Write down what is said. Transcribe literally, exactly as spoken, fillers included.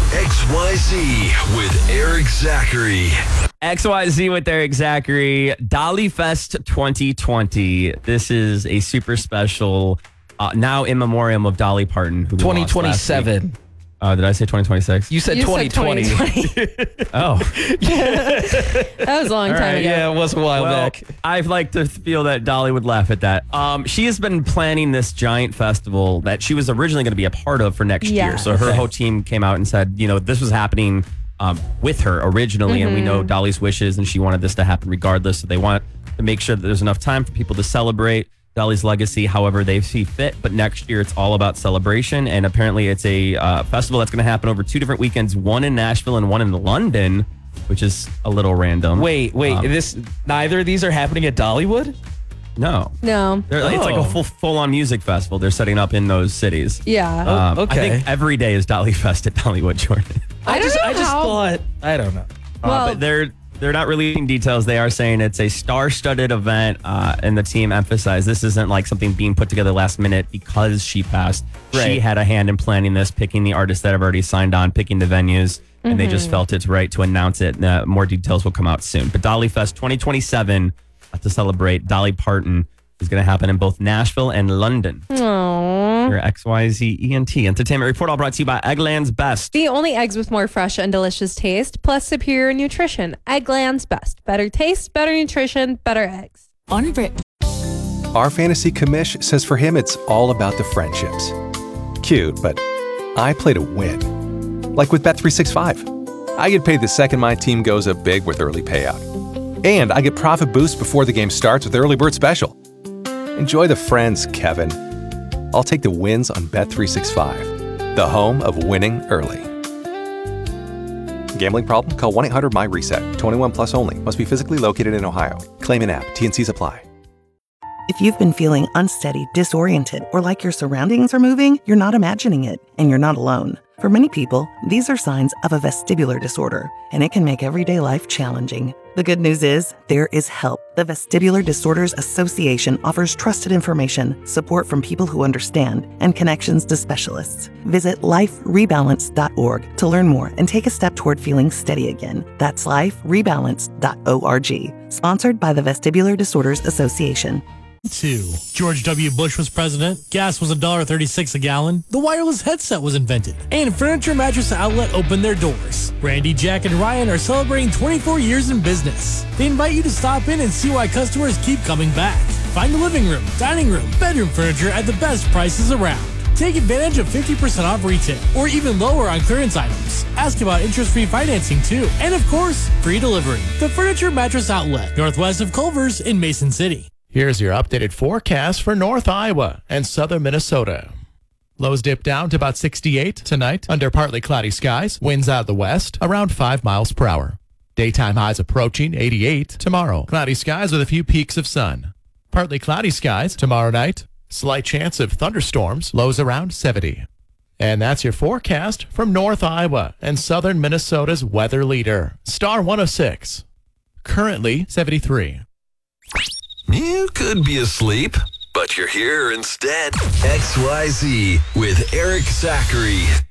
X Y Z with Eric Zachary. X Y Z with Eric Zachary. Dolly Fest twenty twenty. This is a super special, uh, now in memoriam of Dolly Parton. Who twenty twenty-seven. Uh, did I say twenty twenty-six? You said You twenty twenty. said twenty twenty. Oh. That was a long time right, ago. Yeah, it was a while Well, back. I'd like to feel that Dolly would laugh at that. Um, she has been planning this giant festival that she was originally going to be a part of for next Yeah. year. So her Okay. whole team came out and said, you know, this was happening um, with her originally, and we know Dolly's wishes, and she wanted this to happen regardless. So they want to make sure that there's enough time for people to celebrate Dolly's legacy however they see fit. But next year, it's all about celebration. And apparently, it's a uh, festival that's going to happen over two different weekends, one in Nashville and one in London, which is a little random. Wait, wait. Um, this neither of these are happening at Dollywood? No. No. They're, It's like a Oh. full full-on music festival they're setting up in those cities. Yeah. Um, okay. I think every day is Dolly Fest at Dollywood, Jordan. I don't just know I just how- thought I don't know. Well- uh, but they're they're not releasing details. They are saying it's a star-studded event, uh, and the team emphasized this isn't like something being put together last minute because she passed. She Right. had a hand in planning this, picking the artists that have already signed on, picking the venues, and they just felt it's right to announce it. Uh, more details will come out soon. But Dolly Fest twenty twenty-seven uh, to celebrate Dolly Parton is going to happen in both Nashville and London. Aww. Your X Y Z E N T Entertainment Report, all brought to you by Eggland's Best. The only eggs with more fresh and delicious taste, plus superior nutrition. Eggland's Best. Better taste, better nutrition, better eggs. Unwritten. Our fantasy commish says for him it's all about the friendships. Cute, but I play to win. Like with Bet three sixty-five. I get paid the second my team goes up big with early payout. And I get profit boost before the game starts with Early Bird Special. Enjoy the friends, Kevin. I'll take the wins on Bet three sixty-five, the home of winning early. Gambling problem? Call one eight hundred M Y reset. twenty-one plus only. Must be physically located in Ohio. Claim in app. T N Cs apply. If you've been feeling unsteady, disoriented, or like your surroundings are moving, you're not imagining it, and you're not alone. For many people, these are signs of a vestibular disorder, and it can make everyday life challenging. The good news is, there is help. The Vestibular Disorders Association offers trusted information, support from people who understand, and connections to specialists. Visit life rebalance dot org to learn more and take a step toward feeling steady again. That's life rebalance dot org. Sponsored by the Vestibular Disorders Association. Two. George W. Bush was president. Gas was one dollar and thirty-six cents a gallon. The wireless headset was invented. And Furniture Mattress Outlet opened their doors. Randy, Jack, and Ryan are celebrating twenty-four years in business. They invite you to stop in and see why customers keep coming back. Find the living room, dining room, bedroom furniture at the best prices around. Take advantage of fifty percent off retail or even lower on clearance items. Ask about interest-free financing too. And of course, free delivery. The Furniture Mattress Outlet, northwest of Culver's in Mason City. Here's your updated forecast for North Iowa and southern Minnesota. Lows dip down to about sixty-eight tonight under partly cloudy skies. Winds out of the west around five miles per hour. Daytime highs approaching eighty-eight tomorrow. Cloudy skies with a few peaks of sun. Partly cloudy skies tomorrow night. Slight chance of thunderstorms. Lows around seventy. And that's your forecast from North Iowa and southern Minnesota's weather leader, Star one oh six. Currently seventy-three. You could be asleep, but you're here instead. X Y Z with Eric Zachary.